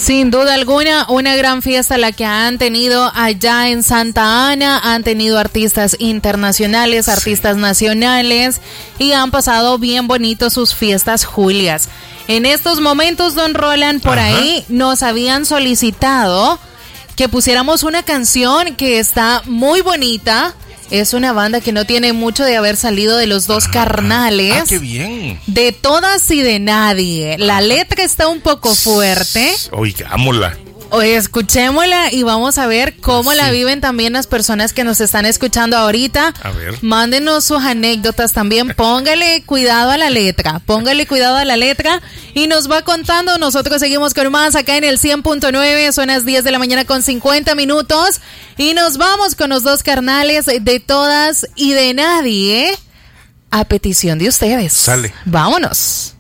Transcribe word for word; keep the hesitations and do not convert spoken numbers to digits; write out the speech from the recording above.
Sin duda alguna, una gran fiesta la que han tenido allá en Santa Ana. Han tenido artistas internacionales, artistas sí. nacionales y han pasado bien bonito sus fiestas julias. En estos momentos, don Roland, por Ajá. ahí nos habían solicitado que pusiéramos una canción que está muy bonita. Es una banda que no tiene mucho de haber salido de Los Dos ah, Carnales. Ah, qué bien. De Todas y de Nadie. La letra está un poco fuerte. Oigámosla. Oye, escuchémosla y vamos a ver cómo sí. la viven también las personas que nos están escuchando ahorita. A ver. Mándenos sus anécdotas también. Póngale cuidado a la letra. Póngale cuidado a la letra y nos va contando. Nosotros seguimos con más acá en el cien punto nueve. Son las diez de la mañana con cincuenta minutos. Y nos vamos con Los Dos Carnales de Todas y de Nadie. A petición de ustedes. Sale. Vámonos.